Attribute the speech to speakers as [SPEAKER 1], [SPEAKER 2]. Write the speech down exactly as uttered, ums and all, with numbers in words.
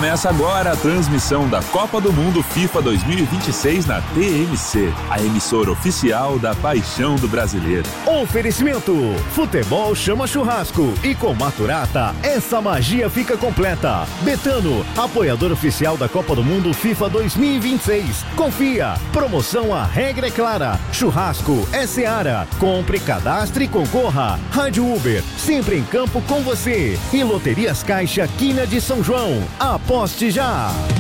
[SPEAKER 1] Começa agora a transmissão da Copa do Mundo FIFA dois mil e vinte e seis na T M C, a emissora oficial da paixão do brasileiro.
[SPEAKER 2] Oferecimento: futebol chama churrasco e com Maturata essa magia fica completa. Betano, apoiador oficial da Copa do Mundo FIFA dois mil e vinte e seis. Confia, promoção A Regra é Clara. Churrasco é Seara. Compre, cadastre e concorra. Rádio Uber, sempre em campo com você. E Loterias Caixa Quina de São João. Aposte já!